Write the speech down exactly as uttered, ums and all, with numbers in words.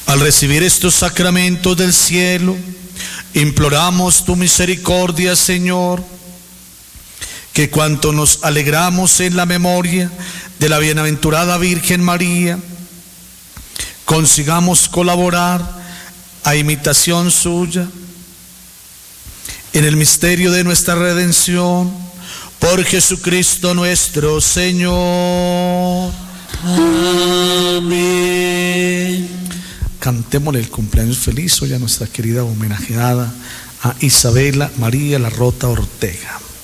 Al recibir estos sacramentos del cielo, imploramos tu misericordia, Señor, que cuanto nos alegramos en la memoria de la bienaventurada Virgen María, consigamos colaborar a imitación suya en el misterio de nuestra redención, por Jesucristo nuestro Señor. Amén. Cantémosle el cumpleaños feliz hoy a nuestra querida homenajeada, a Isabela María Larrota Ortega.